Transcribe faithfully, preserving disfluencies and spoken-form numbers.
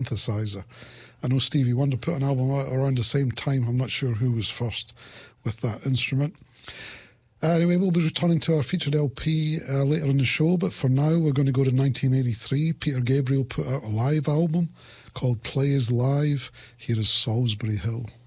synthesizer. I know Stevie Wonder put an album out around the same time. I'm not sure who was first with that instrument. Uh, anyway, we'll be returning to our featured L P uh, later in the show, but for now we're going to go to nineteen eighty-three. Peter Gabriel put out a live album called Play Is Live. Here is Salisbury Hill.